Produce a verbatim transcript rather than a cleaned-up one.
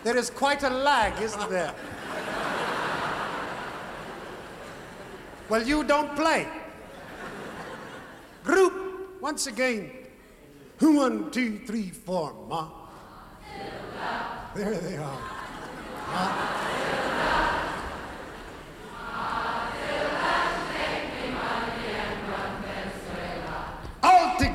There is quite a lag, isn't there? Well, you don't play. Group, once again. One, two, three, four, ma. There they are. Ma.